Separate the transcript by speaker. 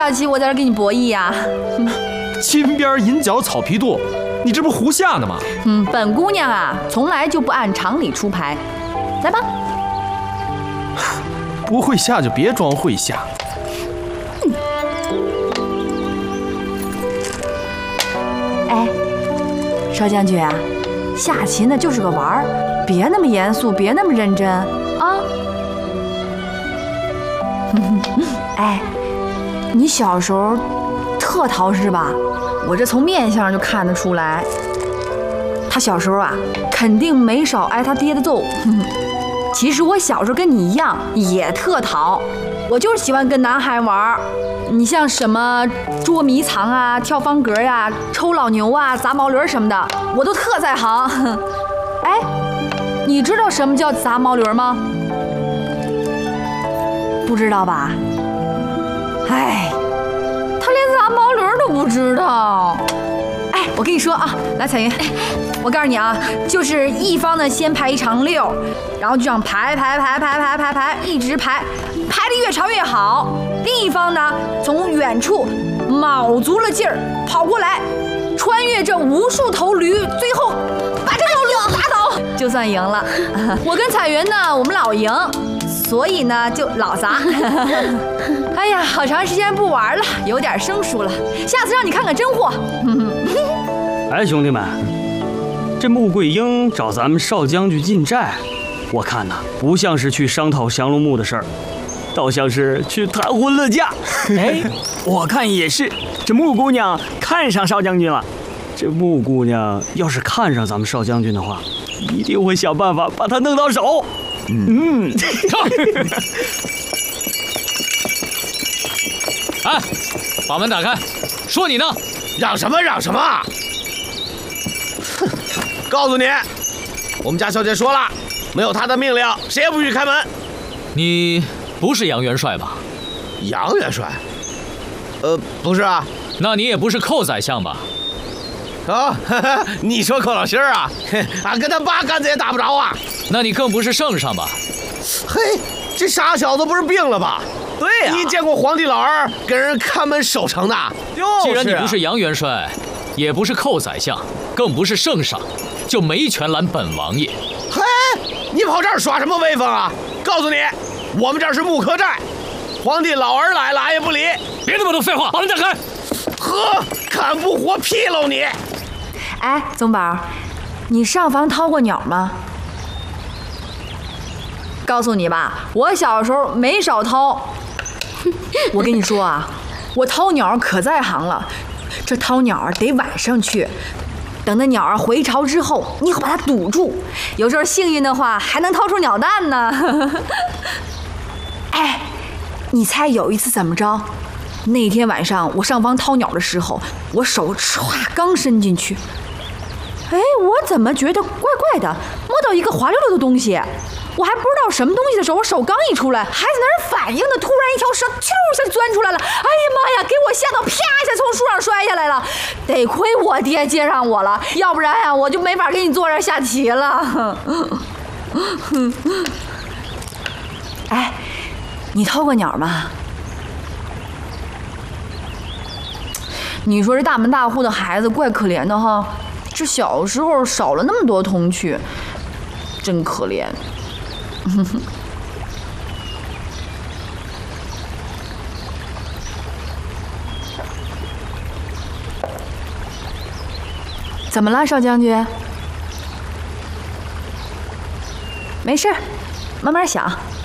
Speaker 1: 下棋我在这跟你博弈呀。
Speaker 2: 金边银角草皮垛，你这不胡下呢吗？
Speaker 1: 本姑娘啊，从来就不按常理出牌。来吧。
Speaker 2: 不会下就别装会下。
Speaker 1: 哎，少将军啊，下棋呢就是个玩儿，别那么严肃，别那么认真啊。哎，你小时候特淘是吧？我这从面相就看得出来，他小时候啊，肯定没少挨他爹的揍。其实我小时候跟你一样，也特淘，我就是喜欢跟男孩玩。你像什么捉迷藏啊、跳方格呀、抽老牛啊、砸毛驴什么的，我都特在行。哎，你知道什么叫砸毛驴吗？不知道吧？哎，他连砸毛驴都不知道。哎，我跟你说啊，来彩云，我告诉你啊，就是一方呢先排一长溜，然后就这样排，一直排得越长越好。另一方呢，从远处卯足了劲儿跑过来，穿越这无数头驴，最后把这头驴打倒，就算赢了。我跟彩云呢，我们老赢，所以呢就老砸。哎呀，好长时间不玩了，有点生疏了，下次让你看看真货。
Speaker 3: 哎，兄弟们，这穆桂英找咱们少将军进寨，我看呐，不像是去商讨降龙木的事儿，倒像是去谈婚论嫁。
Speaker 4: 哎，我看也是，这穆姑娘看上少将军了。
Speaker 3: 这穆姑娘要是看上咱们少将军的话，一定会想办法把他弄到手。
Speaker 5: 哎，把门打开！说你呢，
Speaker 6: 嚷什么嚷什么？哼！告诉你，我们家小姐说了，没有她的命令，谁也不许开门。
Speaker 5: 你不是杨元帅吧？
Speaker 6: 杨元帅？不是啊。
Speaker 5: 那你也不是寇宰相吧？
Speaker 6: 啊，你说寇老心儿啊？俺跟他八竿子也打不着啊。
Speaker 5: 那你更不是圣上吧？
Speaker 6: 嘿，这傻小子不是病了吧？
Speaker 4: 对呀，
Speaker 6: 你见过皇帝老儿给人看门守城的？
Speaker 5: 既然你不是杨元帅，也不是寇宰相，更不是圣上，就没权拦本王爷。
Speaker 6: 嘿，你跑这儿耍什么威风啊？告诉你，我们这儿是木柯寨，皇帝老儿来了俺也不理。
Speaker 5: 别那么多废话，把门打开！
Speaker 6: 呵，看不活劈喽你！
Speaker 1: 哎，宗宝，你上房掏过鸟吗？告诉你吧，我小时候没少掏。我跟你说啊，我掏鸟可在行了。这掏鸟得晚上去，等那鸟儿回巢之后，你要把它堵住。有时候幸运的话，还能掏出鸟蛋呢。哎，你猜有一次怎么着？那天晚上我上房掏鸟的时候，我手歘刚伸进去，哎，我怎么觉得怪怪的，摸到一个滑溜溜的东西。我还不知道什么东西的时候，我手刚一出来，还在那儿反应呢，突然一条蛇啾一下钻出来了，哎呀妈呀，给我吓到啪一下从树上摔下来了。得亏我爹接上我了，要不然呀，我就没法跟你坐这儿下棋了。哎，你掏过鸟吗？你说这大门大户的孩子怪可怜的哈，这小时候少了那么多童趣，真可怜。怎么了，少将军？没事，慢慢想。